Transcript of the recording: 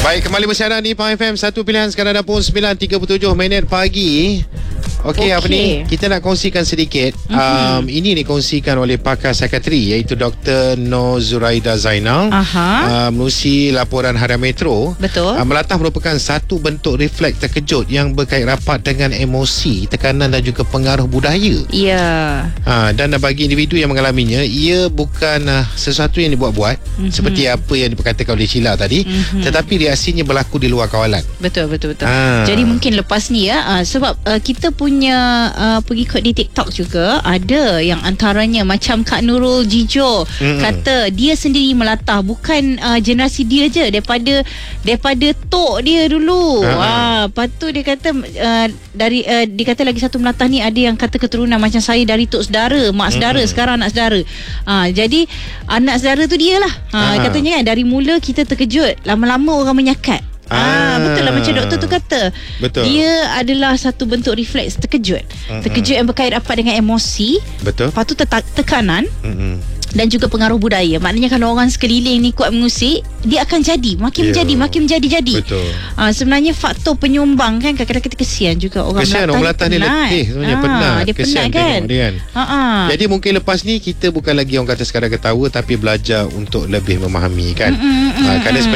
Baik, kembali bersiaran di Pahang FM. Satu pilihan sekarang dah pukul 9.37 pagi. Okey, apa ni? Kita nak kongsikan sedikit. Ini dikongsikan oleh pakar psikiatri iaitu Dr. Nur Zuraida Zainal. Menerusi laporan Harian Metro. Betul. Melatah merupakan satu bentuk refleks terkejut yang berkait rapat dengan emosi, tekanan dan juga pengaruh budaya. Ya. Dan bagi individu yang mengalaminya, ia bukan sesuatu yang dibuat-buat seperti apa yang diperkatakan oleh Sheila tadi, tetapi reaksinya berlaku di luar kawalan. Betul. Jadi mungkin lepas ni sebab kita punya pengikut di TikTok juga ada yang antaranya macam Kak Nurul Jijo kata dia sendiri melatah, bukan generasi dia je, daripada tok dia dulu. Lepas tu dia kata dia kata lagi satu melatah ni ada yang kata keturunan macam saya dari tok saudara, mak saudara, sekarang anak saudara. Jadi anak saudara tu dia lah. Katanya kan dari mula kita terkejut, lama-lama orang menyakat. Betul lah macam doktor tu kata. Betul. Dia adalah satu bentuk refleks terkejut. Terkejut yang berkait rapat dengan emosi. Betul. Lepas tu tekanan. Dan juga pengaruh budaya. Maknanya kalau orang sekeliling ni kuat mengusik, dia akan jadi makin menjadi. Betul. Sebenarnya faktor penyumbang kan, kadang-kadang kita kesian juga orang melatah ni letih sebenarnya, penat. Dia penat kan. Jadi mungkin lepas ni kita bukan lagi orang kata sekadar ketawa, tapi belajar untuk lebih memahami kan. Kadang